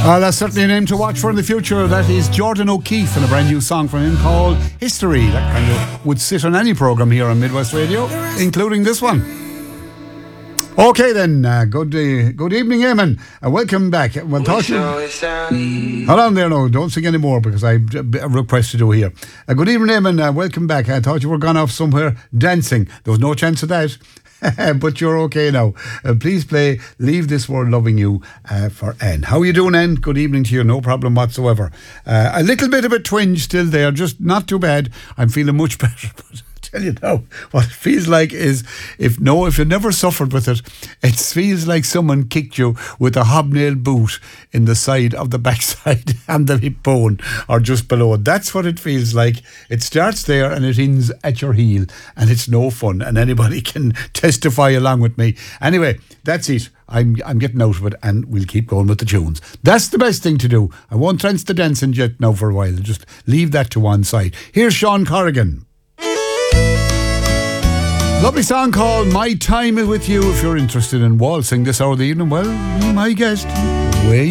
That's certainly a name to watch for in the future. That is Jordan O'Keefe and a brand new song from him called History. That kind of would sit on any programme here on Midwest Radio, including this one. Okay then, good evening, Eamon. Welcome back. Well, hold on there, no, don't sing anymore because I have a request to do here. Good evening, Eamon. Welcome back. I thought you were gone off somewhere dancing. There was no chance of that. But you're okay now. Please play Leave This World Loving You for Anne. How are you doing, Anne? Good evening to you. No problem whatsoever. A little bit of a twinge still there, just not too bad. I'm feeling much better. But tell you now, what it feels like is, if you never suffered with it, it feels like someone kicked you with a hobnail boot in the side of the backside and the hip bone, or just below. That's what it feels like. It starts there and it ends at your heel, and it's no fun, and anybody can testify along with me. Anyway, that's it. I'm getting out of it, and we'll keep going with the tunes. That's the best thing to do. I won't trance the dancing yet now for a while. Just leave that to one side. Here's Sean Corrigan. Lovely song called My Time Is With You. If you're interested in waltzing this hour of the evening, well, be my guest. Where you